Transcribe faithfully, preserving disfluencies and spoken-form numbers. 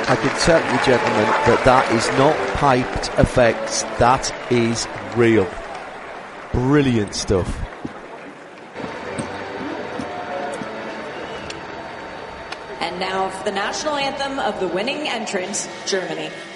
I can tell you, gentlemen, that that is not piped effects. That is real. Brilliant stuff. And now for the national anthem of the winning entrant, Germany.